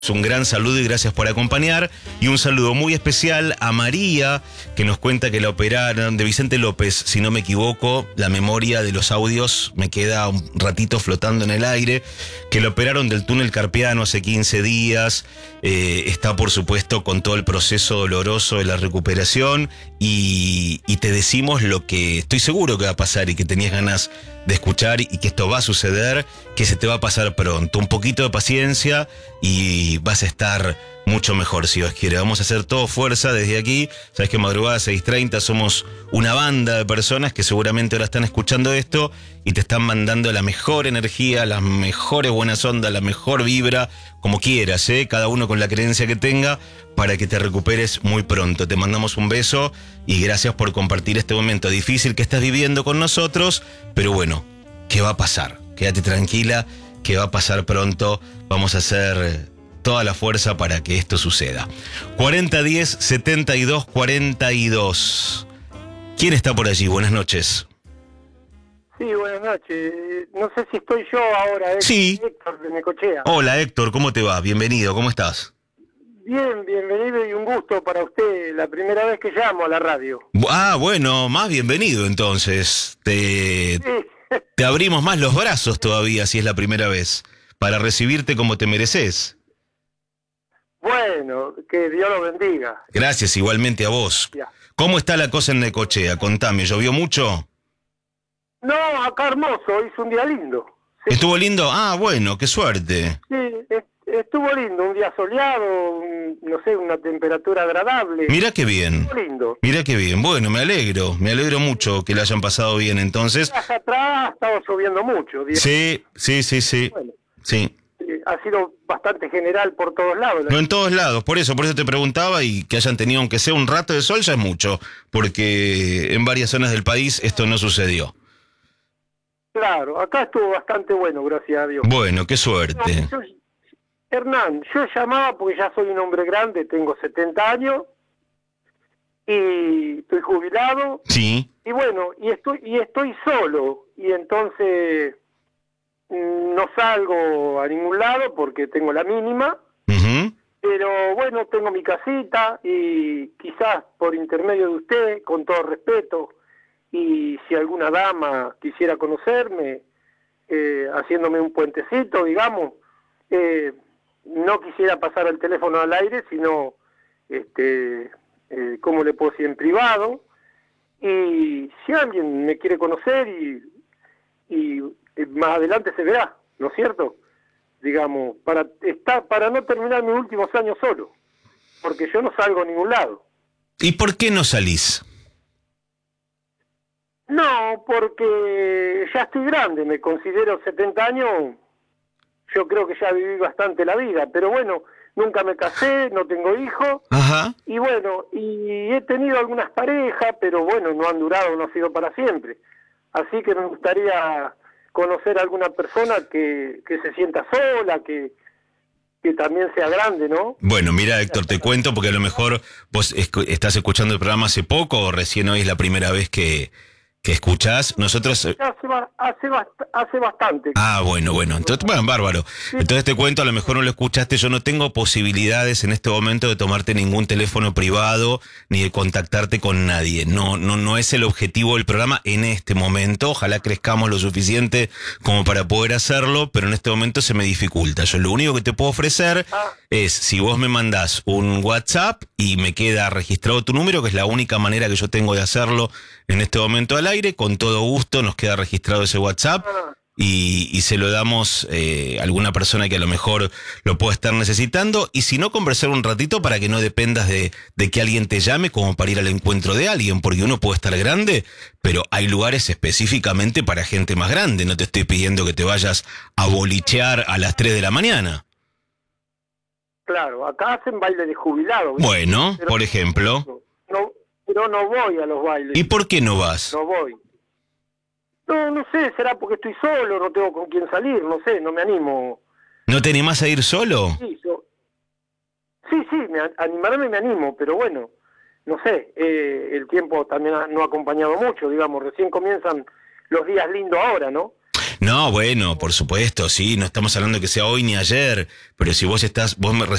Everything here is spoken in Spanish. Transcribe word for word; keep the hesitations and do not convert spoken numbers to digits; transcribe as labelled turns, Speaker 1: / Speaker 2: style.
Speaker 1: Un gran saludo y gracias por acompañar. Y un saludo muy especial a María, que nos cuenta que la operaron, de Vicente López, si no me equivoco, la memoria de los audios me queda un ratito flotando en el aire, que la operaron del túnel carpiano hace quince días, eh, está por supuesto con todo el proceso doloroso de la recuperación y, y te decimos lo que estoy seguro que va a pasar y que tenías ganas de escuchar y que esto va a suceder, que se te va a pasar pronto. Un poquito de paciencia y vas a estar mucho mejor si Dios quiere. Vamos a hacer todo fuerza desde aquí. Sabes que madrugada seis treinta somos una banda de personas que seguramente ahora están escuchando esto y te están mandando la mejor energía, las mejores buenas ondas, la mejor vibra, como quieras, ¿eh? Cada uno con la creencia que tenga, para que te recuperes muy pronto. Te mandamos un beso y gracias por compartir este momento difícil que estás viviendo con nosotros, pero bueno, ¿qué va a pasar? Quédate tranquila, que va a pasar pronto. Vamos a hacer toda la fuerza para que esto suceda. cuarenta diez setenta y dos cuarenta y dos. ¿Quién está por allí? Buenas noches.
Speaker 2: Sí, buenas noches. No sé si estoy yo ahora. Es
Speaker 1: sí.
Speaker 2: Héctor de Necochea.
Speaker 1: Hola Héctor, ¿cómo te va? Bienvenido, ¿cómo estás?
Speaker 2: Bien, bienvenido y un gusto para usted. La primera vez que llamo a la radio.
Speaker 1: Ah, bueno, más bienvenido entonces. Te, sí. te abrimos más los brazos todavía si es la primera vez, para recibirte como te mereces.
Speaker 2: Bueno, que Dios lo bendiga.
Speaker 1: Gracias, igualmente a vos. Ya. ¿Cómo está la cosa en Necochea? Contame, ¿llovió mucho?
Speaker 2: No, acá hermoso, hizo un día lindo.
Speaker 1: Sí. ¿Estuvo lindo? Ah, bueno, qué suerte.
Speaker 2: Sí, estuvo lindo, un día soleado, un, no sé, una temperatura agradable.
Speaker 1: Mirá qué bien.
Speaker 2: Estuvo lindo.
Speaker 1: Mirá qué bien, bueno, me alegro, me alegro mucho que la hayan pasado bien entonces.
Speaker 2: Hacia atrás estaba lloviendo mucho. Digamos.
Speaker 1: Sí, sí, sí, sí. Bueno, sí.
Speaker 2: Ha sido bastante general por todos lados.
Speaker 1: No, en todos lados, por eso, por eso te preguntaba, y que hayan tenido aunque sea un rato de sol ya es mucho, porque en varias zonas del país esto no sucedió.
Speaker 2: Claro, acá estuvo bastante bueno, gracias a Dios.
Speaker 1: Bueno, qué suerte.
Speaker 2: Yo, Hernán, yo llamaba porque ya soy un hombre grande, tengo setenta años, y estoy jubilado.
Speaker 1: Sí.
Speaker 2: Y bueno, y estoy, y estoy solo, y entonces no salgo a ningún lado porque tengo la mínima, uh-huh. Pero bueno, tengo mi casita y quizás por intermedio de usted, con todo respeto, y si alguna dama quisiera conocerme, eh, haciéndome un puentecito, digamos, eh, no quisiera pasar el teléfono al aire, sino, este, eh, ¿cómo le puedo decir? En privado, y si alguien me quiere conocer y... y más adelante se verá, ¿no es cierto? Digamos, para estar, para no terminar mis últimos años solo, porque yo no salgo a ningún lado.
Speaker 1: ¿Y por qué no salís?
Speaker 2: No, porque ya estoy grande, me considero setenta años, yo creo que ya viví bastante la vida, pero bueno, nunca me casé, no tengo hijos,
Speaker 1: ajá.
Speaker 2: Y bueno, y he tenido algunas parejas, pero bueno, no han durado, no ha sido para siempre. Así que me gustaría conocer a alguna persona que, que se sienta sola, que, que también sea grande, ¿no?
Speaker 1: Bueno, mira, Héctor, te cuento porque a lo mejor vos escu- estás escuchando el programa hace poco o recién hoy es la primera vez que, que escuchás. Nosotros...
Speaker 2: Hace, ba- hace, bast- hace bastante.
Speaker 1: Ah, bueno, bueno. Entonces, bueno, bárbaro. Entonces te cuento, a lo mejor no lo escuchaste, yo no tengo posibilidades en este momento de tomarte ningún teléfono privado ni de contactarte con nadie. No, no, no es el objetivo del programa en este momento. Ojalá crezcamos lo suficiente como para poder hacerlo, pero en este momento se me dificulta. Yo lo único que te puedo ofrecer
Speaker 2: Ah.
Speaker 1: es, si vos me mandás un WhatsApp y me queda registrado tu número, que es la única manera que yo tengo de hacerlo en este momento al aire, con todo gusto nos queda registrado ese WhatsApp y, y se lo damos eh, a alguna persona que a lo mejor lo pueda estar necesitando, y si no, conversar un ratito para que no dependas de, de que alguien te llame como para ir al encuentro de alguien, porque uno puede estar grande, pero hay lugares específicamente para gente más grande. No te estoy pidiendo que te vayas a bolichear a las tres de la mañana.
Speaker 2: Claro, acá hacen baile de jubilado. ¿Viste?
Speaker 1: Bueno,
Speaker 2: Pero,
Speaker 1: por ejemplo.
Speaker 2: No, pero no voy a los bailes.
Speaker 1: ¿Y por qué no vas?
Speaker 2: No voy. No, no sé, será porque estoy solo, no tengo con quién salir, no sé, no me animo.
Speaker 1: ¿No te animás a ir solo?
Speaker 2: Sí, yo, sí, sí, me, animarme me animo, pero bueno, no sé, eh, el tiempo también ha, no ha acompañado mucho, digamos, recién comienzan los días lindos ahora, ¿no?
Speaker 1: No, bueno, por supuesto, sí, no estamos hablando de que sea hoy ni ayer, pero si vos estás, vos me